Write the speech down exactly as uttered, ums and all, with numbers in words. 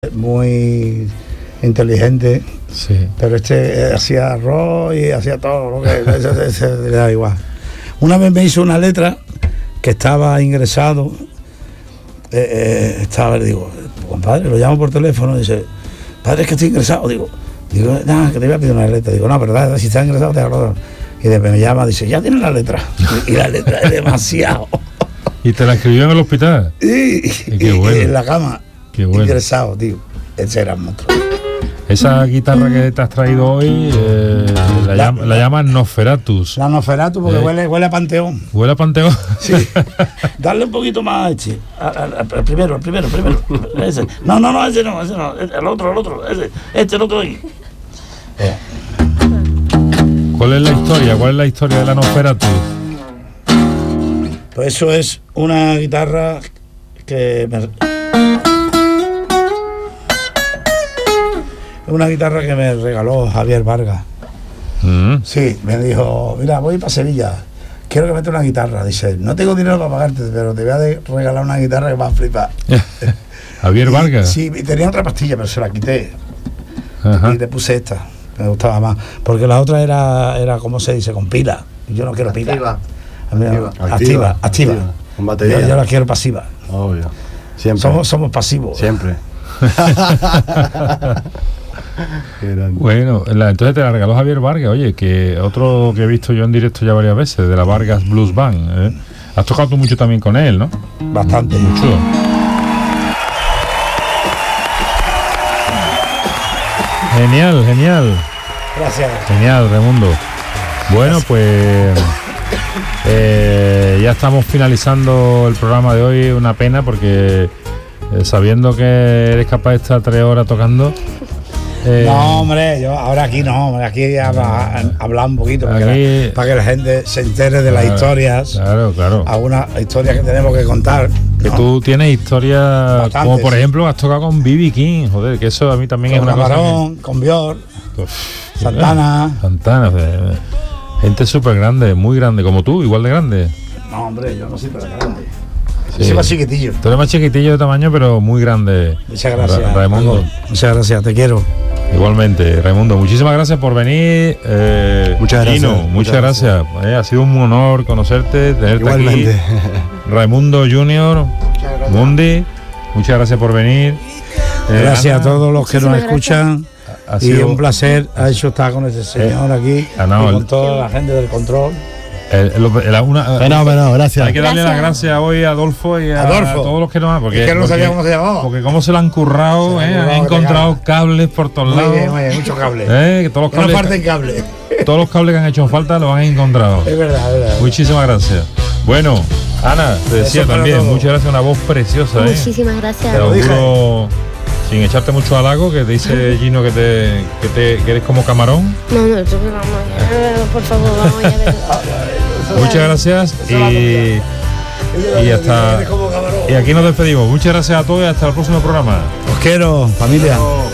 muy inteligente, sí. Pero este hacía arroz y hacía todo, ¿no? Que ese, ese le da igual. Una vez me hizo una letra que estaba ingresado, eh, eh, estaba, le digo, compadre, lo llamo por teléfono, y dice, padre, es que estoy ingresado, digo, digo, nada, que te voy a pedir una letra, digo, no, verdad, si está ingresado te acuerdo. Y después me llama, dice, ya tienes la letra, y la letra es demasiado. ¿Y te la escribió en el hospital? Sí, y qué bueno. y en la cama. Qué bueno. Ingresado, tío. Ese era el monstruo. Esa guitarra que te has traído hoy eh, la, la, llama, la llaman Nosferatus. La Nosferatus porque eh, huele, huele a Panteón. ¿Huele a Panteón? Sí. Darle un poquito más a este. Al primero, al primero, al primero. Ese. No, no, no, ese no, ese no. El otro, el otro. Ese. Este, el otro ahí. Eh. ¿Cuál es la historia? ¿Cuál es la historia de la Nosferatus? Pues eso es una guitarra que me... una guitarra que me regaló Javier Vargas. Mm. Sí, me dijo, mira, voy para Sevilla, quiero que meta una guitarra. Dice, no tengo dinero para pagarte, pero te voy a de regalar una guitarra que vas a flipar. Javier y, Vargas. Sí, y tenía otra pastilla, pero se la quité. Ajá. Y le puse esta, me gustaba más. Porque la otra era, era ¿cómo se dice? Con pila. Y yo no quiero pila. Activa. A mí, Activa. activa, activa. activa. activa. Con batería. Yo, yo la quiero pasiva. Obvio. Siempre. Somos, somos pasivos. Siempre. Bueno, la, entonces te la regaló Javier Vargas, oye, que otro que he visto yo en directo ya varias veces, de la Vargas Blues Band. ¿eh? Has tocado tú mucho también con él, ¿no? Bastante. Mucho. Genial, genial. Gracias. Genial, Raimundo. Bueno, Gracias. pues eh, ya estamos finalizando el programa de hoy. Una pena porque eh, sabiendo que eres capaz de estar tres horas tocando. Eh, No, hombre, yo ahora aquí no, hombre, aquí habla, habla un poquito para, Aquí- que la, para que la gente se entere de las Claro, historias, Claro, claro. algunas historias que tenemos que contar. Que ¿no? tú tienes historias, Bastantes, como por sí. ejemplo has tocado con B B King, joder, que eso a mí también Con es una Camarón, con Björk, cosa que... Uf, Santana. Santana, o sea, gente súper grande, muy grande, como tú, igual de grande. No, hombre, yo no soy para grande. Sí. Yo soy más chiquitillo. Tú eres más chiquitillo de tamaño, pero muy grande. Muchas gracias. Ra- Raimundo. Paco. Muchas gracias, te quiero. Igualmente, Raimundo, muchísimas gracias por venir. Eh, Muchas gracias, Gino, muchas muchas gracias. Eh, ha sido un honor conocerte, tenerte Igualmente. aquí. Raimundo Junior, Mundi, muchas gracias por venir. Eh, Gracias Ana, a todos los que nos Muchísimas escuchan. ha Y sido- un placer ha hecho estar con este señor aquí Ana, y el- con toda la gente del control. eh, lo- la- una- Fenómeno, gracias. Hay que darle Gracias. las gracias hoy a Adolfo y a, Adolfo. a todos los que nos han. Porque, Es que no porque- sabía cómo se llamaba. Porque cómo se lo han currado, Se eh, lo han han currado, que te encontrado cagas. cables por todos Muy lados. bien, muy bien, muchos cables. Eh, que todos los Que no cables, falten cables. todos los cables que han hecho falta los han encontrado. Es verdad, es verdad. Muchísimas gracias. Bueno, Ana, te decía Eso para también, todo. muchas gracias, una voz preciosa, ¿eh? Muchísimas gracias. Te lo dije. auguro, sin echarte mucho halago, que te dice Gino que te, que te que eres como camarón. No, no, yo vamos a por favor, vamos a ver. Muchas gracias y, y hasta y aquí nos despedimos. Muchas gracias a todos y hasta el próximo programa. Os quiero, familia.